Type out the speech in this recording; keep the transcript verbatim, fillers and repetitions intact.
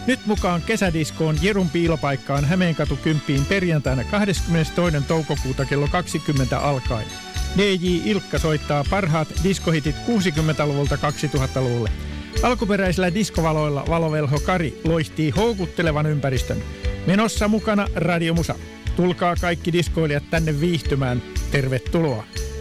Nyt mukaan kesädiskoon Jerun piilopaikkaan Hämeenkatu kymppiin perjantaina kahdeskymmenestoinen toukokuuta kello kaksikymmentä alkaen. D J Ilkka soittaa parhaat diskohitit kuusikymmentäluvulta kaksituhattaluvulle. Alkuperäisillä diskovaloilla valovelho Kari loihtii houkuttelevan ympäristön. Menossa mukana radiomusa. Tulkaa kaikki diskoilijat tänne viihtymään. Tervetuloa!